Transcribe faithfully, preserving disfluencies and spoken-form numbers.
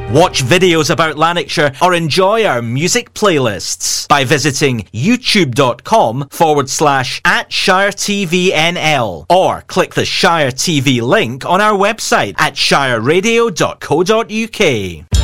Watch videos about Lanarkshire or enjoy our music playlists by visiting youtube.com forward slash at Shire TVNL or click the Shire T V link on our website at shire radio dot co dot uk.